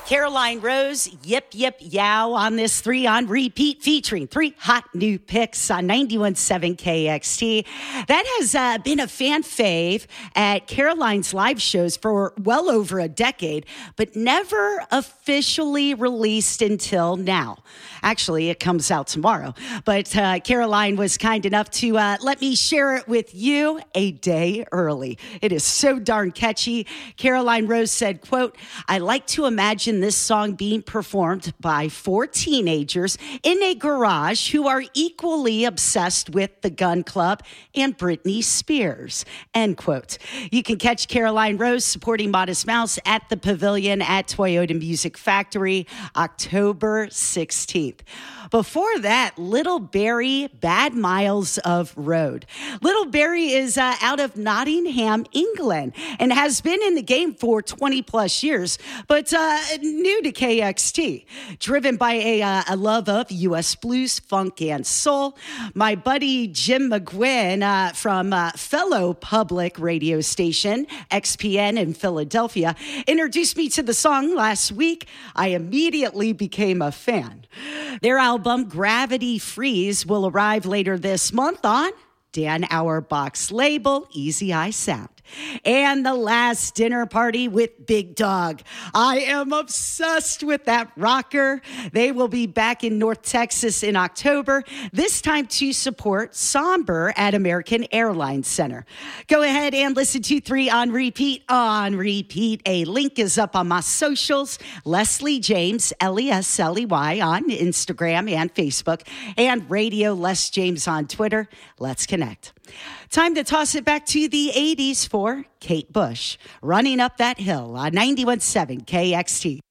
Caroline Rose, Yip Yip Yow on this 3 on repeat featuring 3 hot new picks on 91.7 KXT. That has been a fan fave at Caroline's live shows for well over a decade, but never officially released until now. Actually, it comes out tomorrow, but Caroline was kind enough to let me share it with you a day early. It is so darn catchy. Caroline Rose said, quote, "I like to imagine this song being performed by 4 teenagers in a garage who are equally obsessed with the Gun Club and Britney Spears," end quote. You can catch Caroline Rose supporting Modest Mouse at the Pavilion at Toyota Music Factory, October 16th. Before that, Little Barry, Bad Miles of Road. Little Barry is out of Nottingham, England, and has been in the game for 20 plus years, but new to KXT. Driven by a love of U.S. blues, funk, and soul, my buddy Jim McGuinn from fellow public radio station, XPN in Philadelphia, introduced me to the song last week. I immediately became a fan. Their album, Gravity Freeze, will arrive later this month on Dan Auerbach's label, Easy Eye Sound. And The Last Dinner Party with Big Dog. I am obsessed with that rocker. They will be back in North Texas in October, this time to support Somber at American Airlines Center. Go ahead and listen to 3 on repeat. On repeat, a link is up on my socials. Leslie James, Lesley on Instagram and Facebook, and Radio Les James on Twitter. Let's connect. Time to toss it back to the 80s for Kate Bush, Running Up That Hill on 91.7 KXT.